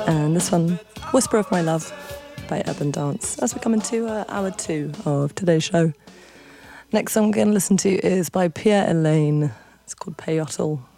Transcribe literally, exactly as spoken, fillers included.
And this one, Whisper of My Love by Urban Dance, as we come into uh, hour two of today's show. Next song we're going to listen to is by Pierre Elaine. It's called Peyotl.